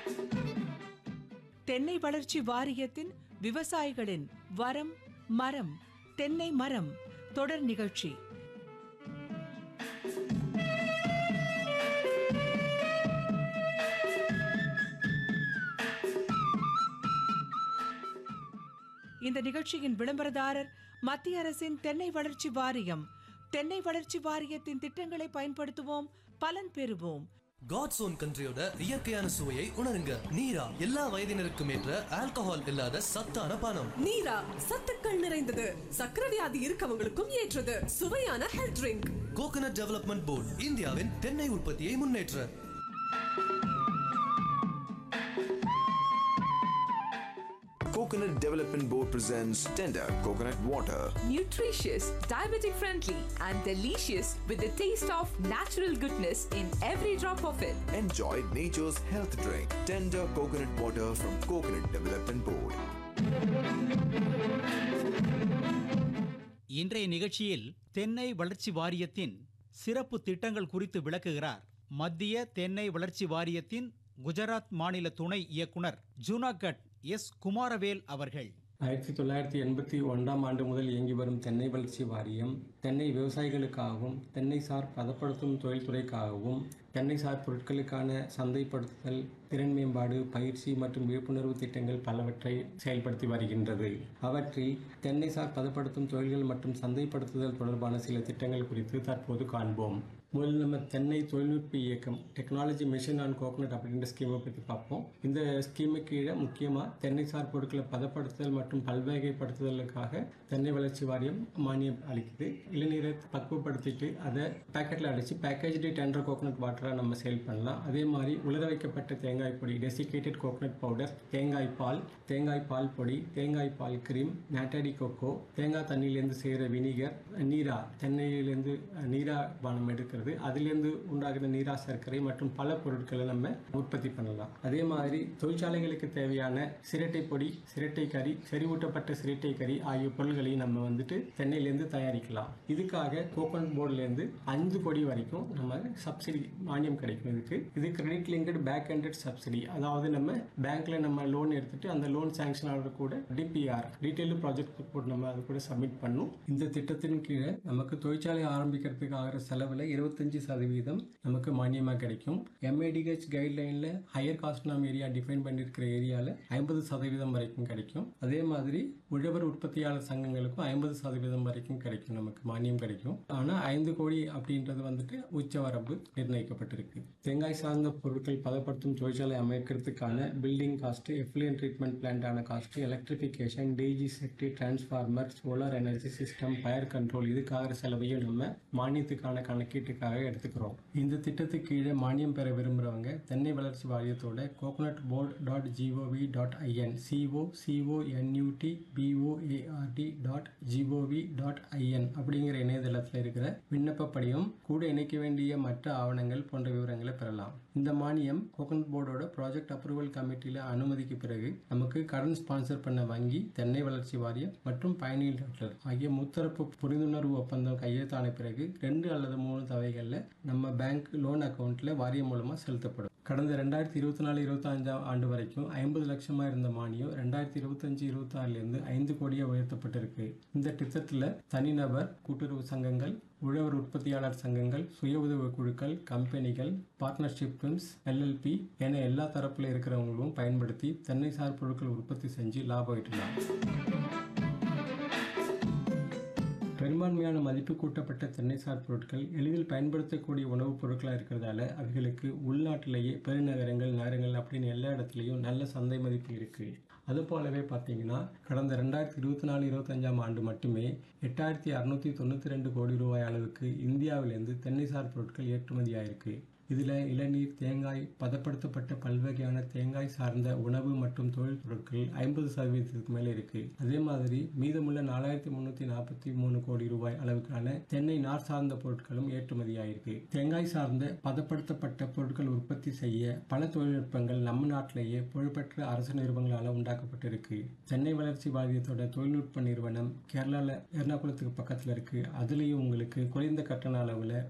தென்னை வளர்ச்சி வாரியத்தின் விவசாயிகளின் வரம் மரம் தென்னை மரம் தொடர் நிகழ்ச்சி. இந்த நிகழ்ச்சியின் விளம்பரதாரர் மத்திய அரசின் தென்னை வளர்ச்சி வாரியம். தென்னை வளர்ச்சி வாரியத்தின் திட்டங்களை பயன்படுத்துவோம், பலன் பெறுவோம். காட்ஸ் ஓன் கண்ட்ரியோட இயற்கையான சுவையை உணருங்க. நீரா, எல்லா வயதினருக்கும் ஏற்ற ஆல்கஹால் இல்லாத சத்தான பானம். நீரா, சத்துக்கள் நிறைந்தது, சக்கரை வியாதி இருக்கவங்களுக்கும் ஏற்றது, சுவையான health drink. Coconut development board இந்தியாவின் தென்னை உற்பத்தியை முன்னேற்ற. Coconut Development Board presents Tender Coconut Water. Nutritious, diabetic friendly and delicious with the taste of natural goodness in every drop of it. Enjoy nature's health drink. Tender Coconut Water from Coconut Development Board. இன்றைய நிகழ்ச்சியில் தென்னை வளர்ச்சி வாரியத்தின் சிறப்பு திட்டங்கள் குறித்து விளக்குகிறார் மத்திய தென்னை வளர்ச்சி வாரியத்தின் குஜராத் மாநில துணை இயக்குனர் ஜூனாகட் எஸ் குமாரவேல் அவர்கள். 1981 முதல் இயங்கி வரும் தென்னை வளர்ச்சி வாரியம் தென்னை விவசாயிகளுக்காகவும் தென்னை சார் பதப்படுத்தும் தொழில்துறைக்காகவும் தென்னை சார் பொருட்களுக்கான சந்தைப்படுத்துதல், திறன் மேம்பாடு, பயிற்சி மற்றும் விழிப்புணர்வு திட்டங்கள் பலவற்றை செயல்படுத்தி வருகின்றது. அவற்றில் தென்னை சார் பதப்படுத்தும் தொழில்கள் மற்றும் சந்தைப்படுத்துதல் தொடர்பான சில திட்டங்கள் குறித்து தற்போது காண்போம். முதல்ல நம்ம தென்னை தொழில்நுட்ப இயக்கம், டெக்னாலஜி மிஷன் ஆன் கோகனட் அப்படின்ற ஸ்கீமை பற்றி பார்ப்போம். இந்த ஸ்கீமு கீழே முக்கியமாக தென்னை சார் பொருட்களை பதப்படுத்துதல் மற்றும் பல்வகைப்படுத்துதலுக்காக தென்னை வளர்ச்சி வாரியம் மானியம் அளிக்குது. இளநீரை பக்குவப்படுத்திட்டு அதை பேக்கெட்டில் அடைச்சி பேக்கேஜ்டு டெண்டர் கோகனட் வாட்டராக நம்ம சேல் பண்ணலாம். அதே மாதிரி உலர வைக்கப்பட்ட தேங்காய் பொடி, டெசிகேட்டட் கோகனட் பவுடர், தேங்காய் பால் பொடி, தேங்காய் பால் கிரீம், நாட்டாடி கொக்கோ, தேங்காய் தண்ணியிலேருந்து செய்கிற வினிகர், நீரா, தென்னையிலேருந்து நீரா பானம் எடுக்கிறது, அதிலிருந்து உண்டாகிற நீரா சர்க்கரை மற்றும் பல பொருட்களை நம்ம உற்பத்தி பண்ணலாம். அதே மாதிரி தொழிற்சாலைகளுக்கு தேவையான சிரட்டை பொடி, சிரட்டை கறி, செறிவூட்டப்பட்ட சிரட்டை கறி ஆகிய பொருட்களையும் நம்ம தென்னையிலேருந்து தயாரிக்கலாம். இதுக்காக கோகனட் போர்டுலேருந்து 5 கோடி வரைக்கும் நம்ம சப்சிடி மானியம் கிடைக்கும். இது credit linked back ended subsidy. அதாவது நம்ம பேங்க்ல நம்ம லோன் எடுத்துட்டு அந்த லோன் சாங்ஷன் ஆர்டர் கூட டிபிஆர், டீடைல்டு ப்ராஜெக்ட் ரிப்போர்ட் நம்ம அது கூட சப்மிட் பண்ணும். இந்த திட்டத்தின் கீழே நமக்கு தொழிற்சாலை ஆரம்பிக்கிறதுக்கு ஆகிற செலவுல 25% நமக்கு மானியமாக கிடைக்கும். MADH கைட்லைன்ல ஹையர் காஸ்ட் நாம் ஏரியா டிஃபைன் பண்ணியிருக்கிற ஏரியால 50% வரைக்கும் கிடைக்கும். அதே மாதிரி உழவர் உற்பத்தியாளர் சங்கங்களுக்கும் 50% வரைக்கும் கிடைக்கும், நமக்கு மானியம் கிடைக்கும். ஆனா 5 கோடி அப்படின்றது உச்சவரம்பு நிர்ணயிக்கப்பட்டிருக்கு. தேங்காய் சார்ந்த பொருட்கள் பதப்படுத்தும் தொழிற்சாலை அமைக்கிறதுக்கான building cost, effluent treatment பிளான்டான cost, electrification, டிஜி செக்டி, transformer, solar energy system, fire control, இதுக்காக செலவையும் நம்ம மானியத்துக்கான கணக்கீட்டுக்காக எடுத்துக்கிறோம். இந்த திட்டத்துக்கு கீழே மானியம் பெற விரும்புறவங்க தென்னை வளர்ச்சி வாரியத்தோட coconutboard.gov.in coconutboard.gov.in அப்படிங்கிற இணையதளத்தில் இருக்கிற விண்ணப்ப படிவம் கூட இணைக்க வேண்டிய மற்ற ஆவணங்கள் போன்ற விவரங்களை பெறலாம். இந்த மானியம் கோகனட் போர்டோட ப்ராஜெக்ட் அப்ரூவல் கமிட்டியில அனுமதிக்கு பிறகு நமக்கு கடன் ஸ்பான்சர் பண்ண வங்கி, தென்னை வளர்ச்சி வாரியம் மற்றும் பயனீட்டாளர் ஆகிய முத்தரப்பு புரிந்துணர்வு ஒப்பந்தம் கையெழுத்தான பிறகு 2 அல்லது 3 தவைகள்ல நம்ம பேங்க் லோன் அக்கௌண்ட்ல வாரியம் மூலமா செலுத்தப்படும். கடந்த 2024-25 ஆண்டு வரைக்கும் 50 லட்சமா இருந்த மானியம் 2025-26 5 கோடியா உயர்த்தப்பட்டிருக்கு. இந்த திட்டத்துல தனிநபர், கூட்டுறவு சங்கங்கள், உழவர் உற்பத்தியாளர் சங்கங்கள், சுய உதவி குழுக்கள், கம்பெனிகள், பார்ட்னர்ஷிப் ஃபிர்ம்ஸ், LLP என எல்லா தரப்புல இருக்கிறவங்களும் பயன்படுத்தி தென்னை சார் பொருட்கள் உற்பத்தி செஞ்சு லாபம் ஈட்டலாம். பெரும்பான்மையான மதிப்பு கூட்டப்பட்ட தென்னைசார் பொருட்கள் எளிதில் பயன்படுத்தக்கூடிய உணவுப் பொருட்களாக இருக்கிறதால அவைகளுக்கு உள்நாட்டிலேயே பெருநகரங்கள், நகரங்கள் அப்படின்னு எல்லா இடத்துலையும் நல்ல சந்தை மதிப்பு இருக்கு. அது போலவே பார்த்தீங்கன்னா கடந்த 2024-25 ஆண்டு மட்டுமே 8692 கோடி ரூபாய் அளவுக்கு இந்தியாவிலிருந்து தென்னைசார் பொருட்கள் ஏற்றுமதி ஆயிருக்கு. இதில் இளநீர், தேங்காய், பதப்படுத்தப்பட்ட பல்வகையான தேங்காய் சார்ந்த உணவு மற்றும் தொழில் பொருட்கள் 50% மேலே இருக்கு. அதே மாதிரி மீதமுள்ள 4343 கோடி ரூபாய் அளவுக்கான தென்னை நார் சார்ந்த பொருட்களும் ஏற்றுமதியாயிருக்கு. தேங்காய் சார்ந்த பதப்படுத்தப்பட்ட பொருட்கள் உற்பத்தி செய்ய பல தொழில்நுட்பங்கள் நம்ம நாட்டிலேயே புகழ்பெற்ற அரசு நிறுவனங்களால் உண்டாக்கப்பட்டிருக்கு. தென்னை வளர்ச்சி வாரியத்தோட தொழில்நுட்ப நிறுவனம் கேரளாவில் எர்ணாகுளத்துக்கு பக்கத்தில் இருக்கு. அதுலேயும் உங்களுக்கு குறைந்த கட்டண அளவில்